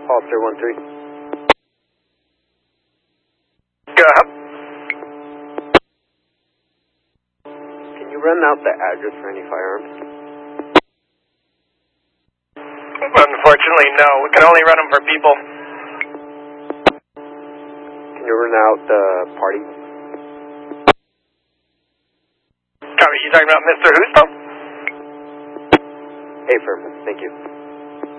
Officer 1-3. Go ahead. Can you run out the address for any firearms? Unfortunately, no. We can only run them for people. Can you run out the party? Copy. You talking about Mr. Husto? Affirmative. Thank you.